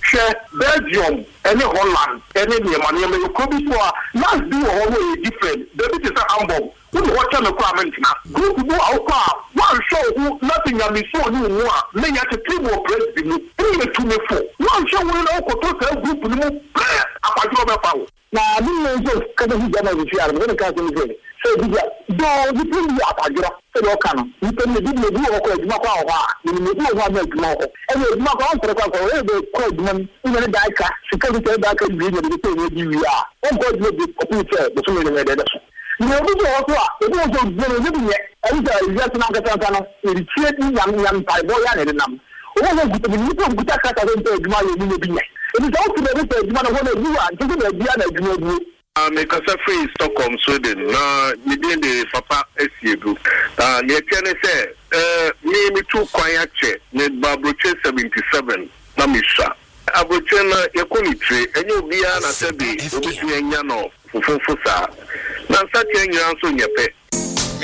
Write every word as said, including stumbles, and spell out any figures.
share Belgium and Holland and any money and you could be for last do always different. The bit is a humble. Who watch on the comment now? Group who are one show who nothing can be so new one. Many at the table president. Three to me four. One show will all go to group no prayer about your power. Now I didn't know kind of gonna be here. I'm gonna catch him. So do you think you are Pajura? So you can. You can maybe do a code Maka. You may do one make more. And it's not on for the code man in a dica. She can tell back and bring the you are. Oh God, will be a picture between the you know, also, it was a very living yet. And just not a Santana, it's cheating young young by boy and them. All of the little good cat I don't take my living. It is also the message man of one of you are taking the Diana. I make us a free Stockholm, Sweden. Now, you did the Papa S C group. Uh, you can say, uh, me two quiet check, made Babroche seventy-seven, Namisha. Abrochena, Yakunitri, and you'll be an Asabi, Yano, Fufusa. Now, such a young son, your pet.